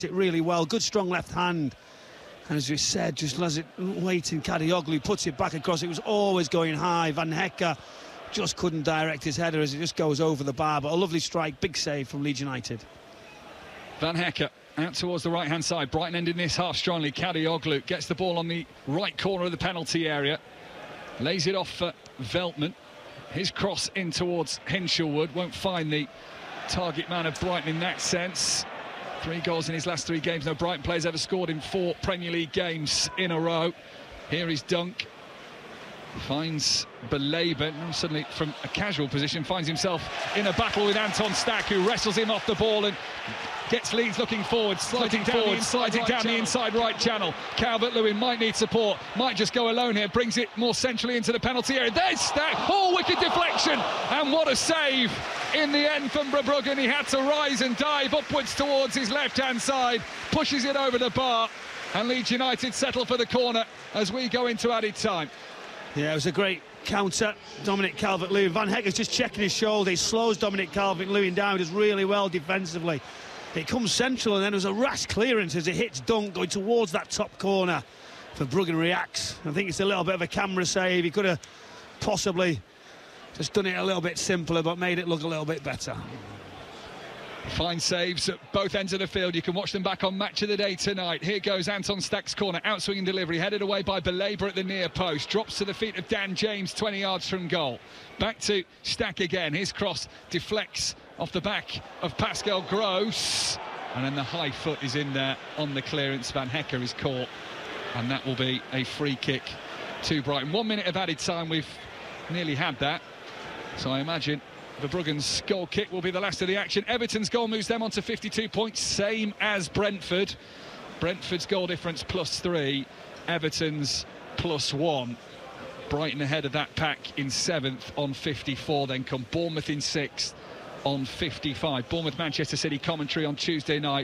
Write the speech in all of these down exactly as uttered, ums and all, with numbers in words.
it really well. Good strong left hand. And as we said, just as it waiting, Kadioglu puts it back across. It was always going high. Van Hecke just couldn't direct his header as it just goes over the bar. But a lovely strike, big save from Leeds United. Van Hecke out towards the right-hand side. Brighton ending this half strongly. Kadioglu gets the ball on the right corner of the penalty area. Lays it off for Veltman. His cross in towards Hinshelwood. Won't find the target man of Brighton in that sense. Three goals in his last three games. No Brighton players ever scored in four Premier League games in a row. Here is Dunk. Finds Belabor. Now suddenly from a casual position finds himself in a battle with Anton Stack, who wrestles him off the ball and gets Leeds looking forward, sliding forward, sliding down the inside right channel. Calvert-Lewin might need support, might just go alone here, brings it more centrally into the penalty area. There's Stack, oh, wicked deflection, and what a save in the end from Verbruggen. He had to rise and dive upwards towards his left-hand side, pushes it over the bar, and Leeds United settle for the corner as we go into added time. Yeah, it was a great counter. Dominic Calvert-Lewin. Van Hecke's just checking his shoulder. He slows Dominic Calvert-Lewin down. Does really well defensively. It comes central, and then there's a rash clearance as it hits Dunk going towards that top corner. Verbruggen reacts. I think it's a little bit of a camera save. He could have possibly just done it a little bit simpler, but made it look a little bit better. Fine saves at both ends of the field. You can watch them back on Match of the Day tonight. Here goes Anton Stack's corner, outswinging delivery, headed away by Belabor at the near post, drops to the feet of Dan James, twenty yards from goal. Back to Stack again. His cross deflects off the back of Pascal Gross, and then the high foot is in there on the clearance. Van Hecke is caught, and that will be a free kick to Brighton. One minute of added time. We've nearly had that, so I imagine Verbruggen's goal kick will be the last of the action. Everton's goal moves them on to fifty-two points, same as Brentford. Brentford's goal difference plus three, Everton's plus one. Brighton ahead of that pack in seventh on fifty-four, then come Bournemouth in sixth on fifty-five. Bournemouth-Manchester City commentary on Tuesday night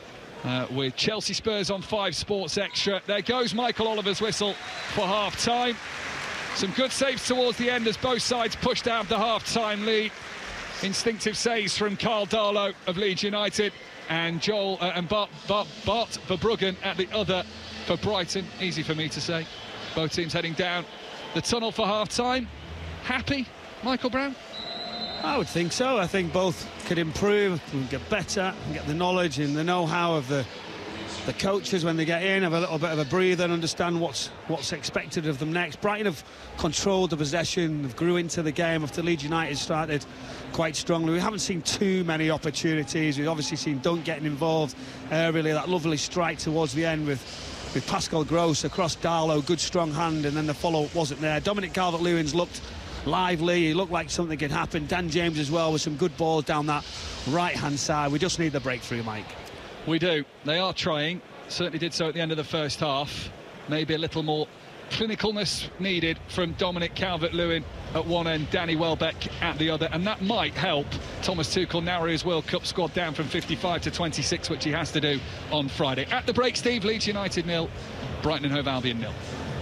uh, with Chelsea Spurs on five Sports Extra. There goes Michael Oliver's whistle for half-time. Some good saves towards the end as both sides pushed out the half-time lead. Instinctive saves from Carl Darlow of Leeds United, and Joel uh, and Bart, Bart, Bart Verbruggen at the other for Brighton. Easy for me to say. Both teams heading down the tunnel for half-time. Happy, Michael Brown? I would think so. I think both could improve and get better and get the knowledge and the know-how of the the coaches when they get in, have a little bit of a breather and understand what's what's expected of them next. Brighton have controlled the possession, have grew into the game after Leeds United started quite strongly. We haven't seen too many opportunities. We've obviously seen Dunk getting involved early, that lovely strike towards the end with with Pascal Gross across Darlow, good strong hand, and then the follow-up wasn't there. Dominic Calvert-Lewin's looked lively, he looked like something could happen. Dan James as well with some good balls down that right-hand side. We just need the breakthrough, Mike. We do. They are trying. Certainly did so at the end of the first half. Maybe a little more clinicalness needed from Dominic Calvert-Lewin at one end, Danny Welbeck at the other, and that might help Thomas Tuchel narrow his World Cup squad down from fifty-five to twenty-six, which he has to do on Friday. At the break, Steve, Leeds United nil, Brighton and Hove Albion nil.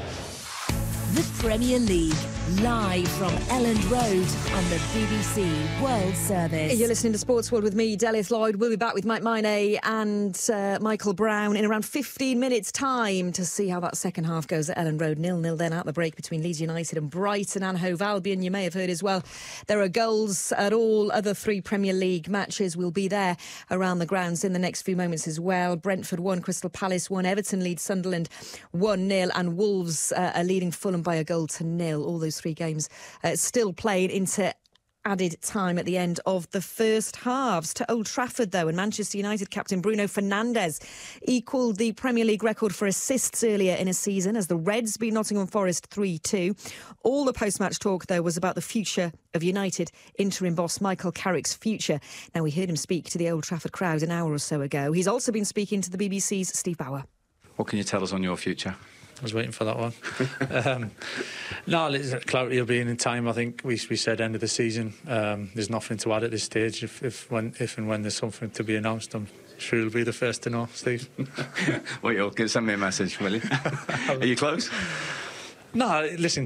The Premier League, live from Elland Road on the B B C World Service. You're listening to Sports World with me, Delius Lloyd. We'll be back with Mike Minay and uh, Michael Brown in around fifteen minutes' time to see how that second half goes at Elland Road. nil nil then at the break between Leeds United and Brighton and Hove Albion. You may have heard as well, there are goals at all other three Premier League matches. We'll be there around the grounds in the next few moments as well. Brentford won, Crystal Palace won, Everton leads Sunderland one nil, and Wolves uh, are leading Fulham by a goal to nil. All those three games uh, still playing into added time at the end of the first halves. To Old Trafford, though, and Manchester United captain Bruno Fernandes equalled the Premier League record for assists earlier in a season as the Reds beat Nottingham Forest three two. All the post-match talk, though, was about the future of United. Interim boss Michael Carrick's future. Now, we heard him speak to the Old Trafford crowd an hour or so ago. He's also been speaking to the B B C's Steve Bauer. What can you tell us on your future? I was waiting for that one. um, no, clarity will be in time. I think we we said end of the season. Um, there's nothing to add at this stage. If if when if and when there's something to be announced, I'm sure you'll be the first to know, Steve. Well, you'll give send me a message, will you? Are you close? No, listen.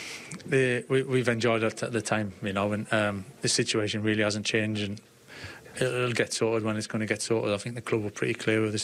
The, we, we've enjoyed it at the time, you know, and um, the situation really hasn't changed. And it'll get sorted when it's going to get sorted. I think the club were pretty clear with the